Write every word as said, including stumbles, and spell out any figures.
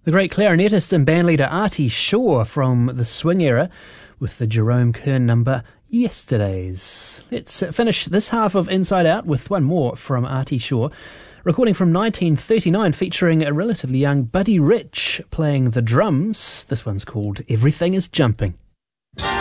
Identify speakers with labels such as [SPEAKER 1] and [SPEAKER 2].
[SPEAKER 1] The great clarinetist and bandleader Artie Shaw from the swing era with the Jerome Kern number Yesterdays. Let's finish this half of Inside Out with one more from Artie Shaw, recording from nineteen thirty-nine featuring a relatively young Buddy Rich playing the drums. This one's called Everything is Jumping.